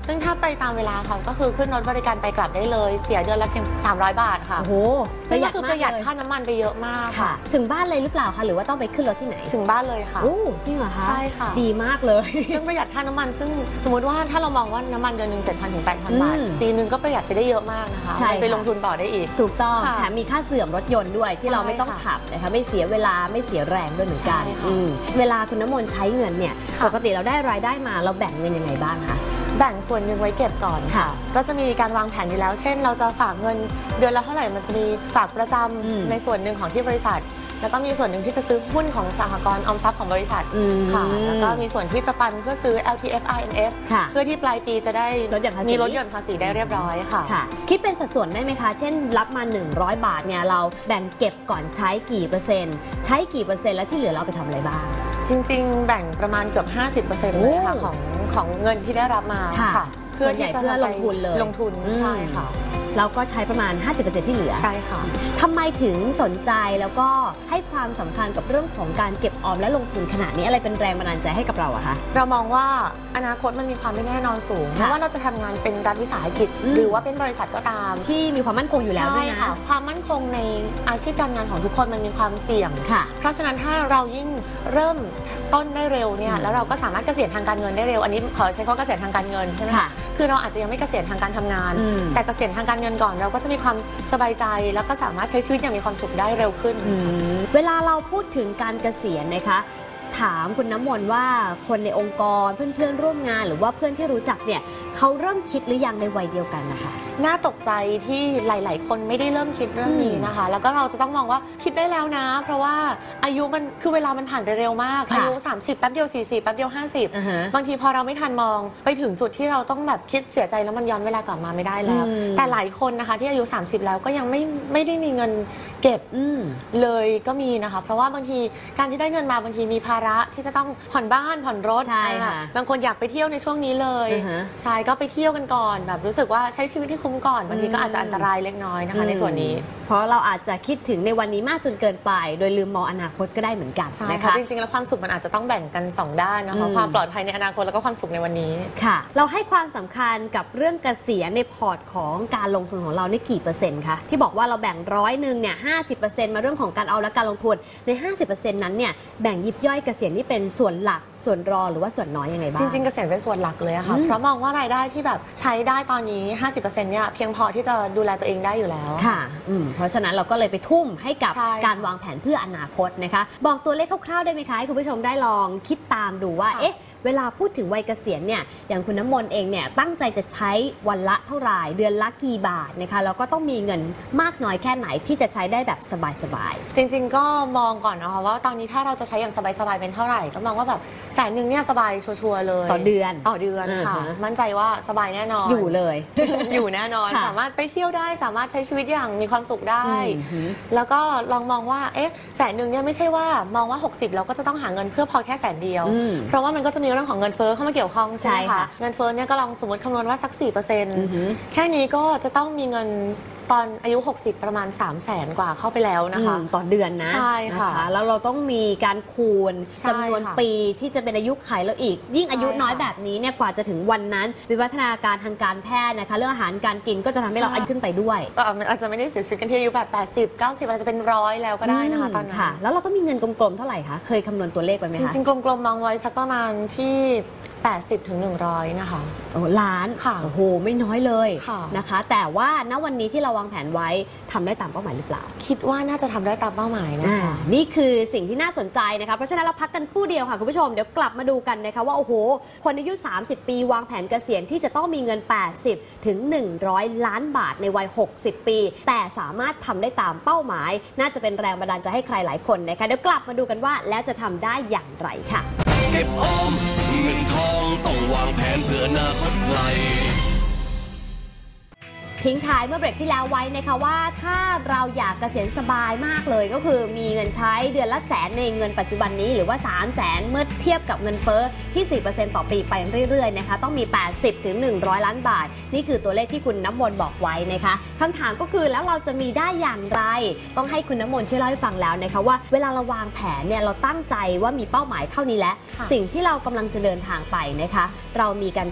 ซึ่งถ้าไปตามเวลาเขาก็คือขึ้นรถบริการไปกลับได้เลยเสียเดือนละเพียง300 บาทค่ะโอ้โหซึ่งก็คือประหยัดค่าน้ำมันไปเยอะมากค่ะถึงบ้านเลยหรือเปล่าคะหรือว่าต้องไปขึ้นรถที่ไหนถึงบ้านเลยค่ะโอ้จริงเหรอคะใช่ค่ะดีมากเลยซึ่งประหยัดค่าน้ำมันซึ่งสมมติว่าถ้าเรามองว่าน้ำมันเดือนหนึ่ง 7,000 ถึง 8,000 บาทปีนึงก็ประหยัดไปได้เยอะมากนะคะไปลงทุนต่อได้อีกถูกต้องแถมมีค่าเสื่อมรถยนต์ด้วยที่เราไม่ต้องขับนะคะไม่เสียเวลาไม่เสียแรงด้วยเหมือนกันเวลาคุณน้ำมนต์ใช้เงินเนี่ยปกติเราได้รายได้มาเราแบ่งเงินยังไงบ้างคะแบ่งส่วนหนึ่งไว้เก็บก่อนค่ะก็จะมีการวางแผนอยู่แล้วเช่นเราจะฝากเงินเดือนละเท่าไหร่มันจะมีฝากประจำในส่วนหนึ่งของที่บริษัทแล้วก็มีส่วนหนึ่งที่จะซื้อหุ้นของสหกรณ์ออมทรัพย์ของบริษัทค่ะแล้วก็มีส่วนที่จะปันเพื่อซื้อ LTF IMF เพื่อที่ปลายปีจะได้มีลดหย่อนภาษีได้เรียบร้อยค่ะคิดเป็นสัดส่วนได้ไหมคะเช่นรับมา100 บาทเนี่ยเราแบ่งเก็บก่อนใช้กี่เปอร์เซ็นต์ใช้กี่เปอร์เซ็นต์แล้วที่เหลือเราไปทำอะไรบ้างจริงๆแบ่งประมาณเกือบ 50% เลยค่ะของเงินที่ได้รับมาค่ะเพื่อที่จะลงทุนเลยลงทุนใช่ค่ะเราก็ใช้ประมาณ 50% ที่เหลือใช่ค่ะทำไมถึงสนใจแล้วก็ให้ความสำคัญกับเรื่องของการเก็บออมและลงทุนขนาดนี้อะไรเป็นแรงบันดาลใจให้กับเราอะคะเรามองว่าอนาคตมันมีความไม่แน่นอนสูงเพราะว่าเราจะทำงานเป็นรัฐวิสาหกิจหรือว่าเป็นบริษัทก็ตามที่มีความมั่นคงอยู่แล้วด้วยนะความมั่นคงในอาชีพการงานของทุกคนมันมีความเสี่ยงเพราะฉะนั้นถ้าเรายิ่งเริ่มต้นได้เร็วเนี่ยแล้วเราก็สามารถเกษียณทางการเงินได้เร็วอันนี้ขอใช้คำว่าเกษียณทางการเงินใช่ไหมคะคือเราอาจจะยังไม่เกษียณทางการทำงานแต่เกษียณทางการเงินก่อนเราก็จะมีความสบายใจแล้วก็สามารถใช้ชีวิตอย่างมีความสุขได้เร็วขึ้นเวลาเราพูดถึงการเกษียณนะคะถามคุณน้ำมนต์ว่าคนในองค์กรเพื่อนๆร่วมงานหรือว่าเพื่อนที่รู้จักเนี่ยเขาเริ่มคิดหรือยังในวัยเดียวกันนะคะน่าตกใจที่หลายๆคนไม่ได้เริ่มคิดเรื่องนี้นะคะแล้วก็เราจะต้องมองว่าคิดได้แล้วนะเพราะว่าอายุมันคือเวลามันผ่านไปเร็วมากอายุ30แป๊บเดียว40แป๊บเดียว50บางทีพอเราไม่ทันมองไปถึงจุดที่เราต้องแบบคิดเสียใจแล้วมันย้อนเวลากลับมาไม่ได้แล้วแต่หลายคนนะคะที่อายุ30แล้วก็ยังไม่ได้มีเงินเก็บเลยก็มีนะคะเพราะว่าบางทีการที่ได้เงินมาบางทีมีภาระที่จะต้องผ่อนบ้านผ่อนรถใช่ค่ะบางคนอยากไปเที่ยวในช่วงนี้เลยใช่ก็ไปเที่ยวกันก่อนแบบรู้สึกว่าใช้ชีวิตที่คุ้มก่อนบางทีก็อาจจะอันตรายเล็กน้อยนะคะในส่วนนี้เพราะเราอาจจะคิดถึงในวันนี้มากจนเกินไปโดยลืมมองอนาคตก็ได้เหมือนกันนะคะจริงๆแล้วความสุขมันอาจจะต้องแบ่งกัน2ด้านนะคะความปลอดภัยในอนาคตแล้วก็ความสุขในวันนี้ค่ะเราให้ความสำคัญกับเรื่องเกษียณในพอร์ตของการลงทุนของเราในกี่เปอร์เซ็นต์คะที่บอกว่าเราแบ่ง100เนี่ย50%มาเรื่องของการเอาและการลงทุนใน50%นั้นเนี่ยแบ่งยิบย่อยเกษียณนี่เป็นส่วนหลักส่วนรองหรือว่าส่วนน้อยยังไงบ้างจริงๆเกษียณเป็นส่วนหลักเลยค่ะเพราะมองว่ารายได้ที่แบบใช้ได้ตอนนี้ 50% เนี่ยเพียงพอที่จะดูแลตัวเองได้อยู่แล้วค่ะเพราะฉะนั้นเราก็เลยไปทุ่มให้กับการวางแผนเพื่ออนาคตนะคะบอกตัวเลขคร่าวๆได้ไหมคะให้คุณผู้ชมได้ลองคิดตามดูว่าเวลาพูดถึงวัยเกษียณเนี่ยอย่างคุณน้ำมนต์เองเนี่ยตั้งใจจะใช้วันละเท่าไหร่เดือนละกี่บาทนะคะแล้วก็ต้องมีเงินมากน้อยแค่ไหนที่จะใช้ได้แบบสบายๆจริงๆก็มองก่อนนะคะว่าตอนนี้ถ้าเราจะใช้อย่างสบายๆเป็นเท่าไหร่ก็มองว่าแบบ100,000เนี่ยสบายชัวร์เลยต่อเดือนค่ะมั่นใจว่าสบายแน่นอนอยู่เลยอยู่แน่นอนสามารถไปเที่ยวได้สามารถใช้ชีวิตอย่างมีความสุขได้แล้วก็ลองมองว่า100,000เนี่ยไม่ใช่ว่ามองว่า60เราก็จะต้องหาเงินเพื่อพอแค่100,000เดียวเพราะว่ามันก็จะมีเรื่องของเงินเฟ้อเข้ามาเกี่ยวข้องใช่ไหมคะเงินเฟ้อเนี่ยก็ลองสมมติคำนวณว่าสัก 4% แค่นี้ก็จะต้องมีเงินตอนอายุ60ประมาณ300,000 กว่าเข้าไปแล้วนะคะต่อเดือนนะใช่ค่ะแล้วเราต้องมีการคูณจำนวนปีที่จะเป็นอายุไขแล้วอีกยิ่งอายุน้อยแบบนี้เนี่ยกว่าจะถึงวันนั้นวิวัฒนาการทางการแพทย์นะคะเรื่องอาหารการกินก็จะทำให้เราอายุขึ้นไปด้วยอาจจะไม่ได้เสียชีวิตกันที่อายุแบบ80 90อาจจะเป็น100แล้วก็ได้นะคะตอนนั้นแล้วเราต้องมีเงินกลมๆเท่าไหร่คะเคยคำนวณตัวเลขไว้ไหมคะจริงๆกลมๆมองไว้สักประมาณที่80 ถึง 100นะคะล้านค่ะโอ้โหไม่น้อยเลยนะคะแต่ว่าณวันนี้ที่เราวางแผนไว้ทำได้ตามเป้าหมายหรือเปล่าคิดว่าน่าจะทำได้ตามเป้าหมายนะคะนี่คือสิ่งที่น่าสนใจนะคะเพราะฉะนั้นเราพักกันครู่เดียวค่ะคุณผู้ชมเดี๋ยวกลับมาดูกันนะคะว่าโอ้โหคนอายุ30 ปีวางแผนเกษียณที่จะต้องมีเงิน80 ถึง 100 ล้านบาทในวัย60 ปีแต่สามารถทำได้ตามเป้าหมายน่าจะเป็นแรงบันดาลใจให้ใครหลายคนนะคะเดี๋ยวกลับมาดูกันว่าแล้วจะทำได้อย่างไรค่ะเก็บออมเงินทองต้องวางแผนเพื่ออนาคตไกลทิ้งท้ายเมื่อเบรกที่แล้วไว้นะคะว่าถ้าเราอยากเกษียณสบายมากเลยก็คือมีเงินใช้เดือนละ100,000ในเงินปัจจุบันนี้หรือว่า300,000เมื่อเทียบกับเงินเฟ้อที่ 4% ต่อปีไปเรื่อยๆนะคะต้องมี80 ถึง 100 ล้านบาทนี่คือตัวเลขที่คุณน้ำมนต์บอกไว้นะคะคำถามก็คือแล้วเราจะมีได้อย่างไรต้องให้คุณน้ำมนต์ช่วยเล่าให้ฟังแล้วนะคะว่าเวลาเราวางแผนเนี่ยเราตั้งใจว่ามีเป้าหมายเท่านี้แล้วสิ่งที่เรากำลังจะเดินทางไปนะคะเรามีการ